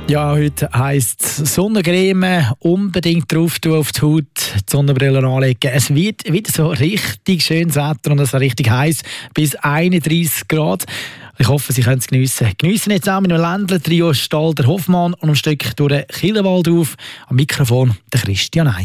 Ja, heute heisst es Sonnencreme, unbedingt drauf tun auf die Haut, die Sonnenbrille anlegen. Es wird wieder so richtig schönes Wetter und es ist richtig heiß, bis 31 Grad. Ich hoffe, Sie können es geniessen. Geniessen jetzt auch mit einem Ländler-Trio Stalder Hoffmann und ein Stück durch den Killenwald auf. Am Mikrofon der Christian Ei.